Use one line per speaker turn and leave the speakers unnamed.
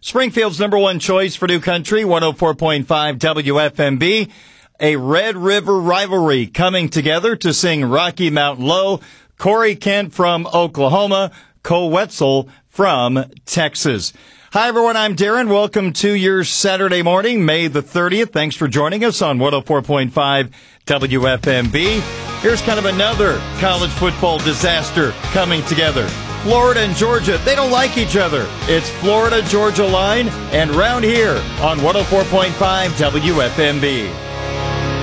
Springfield's number one choice for New Country, 104.5 WFMB. A Red River rivalry coming together to sing Rocky Mountain Low. Corey Kent from Oklahoma, Cole Wetzel from Texas. Hi, everyone. I'm Darren. Welcome to your Saturday morning, May the 30th. Thanks for joining us on 104.5 WFMB. Here's kind of another college football disaster coming together. Florida and Georgia, they don't like each other. It's Florida-Georgia line and round here on 104.5 WFMB.